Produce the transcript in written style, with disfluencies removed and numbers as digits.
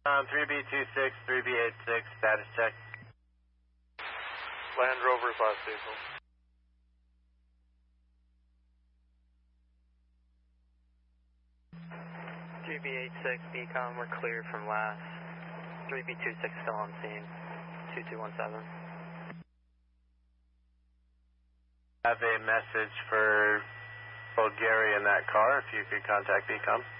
3B26, 3B86, status check. Land Rover's last vehicle. B86, Beacon, we're cleared from last. 3B26 still on scene. 2217. I have a message for Bulgaria in that car, if you could contact BCOM.